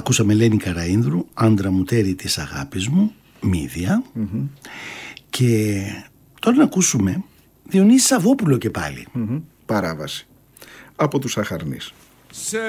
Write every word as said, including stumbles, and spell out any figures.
Ακούσαμε Ελένη Καραΐνδρου, Άντρα μου τέρι της αγάπης μου, Μύδια. Mm-hmm. Και τώρα να ακούσουμε Διονύση Σαββόπουλο και πάλι. Mm-hmm. Παράβαση από τους Αχαρνείς.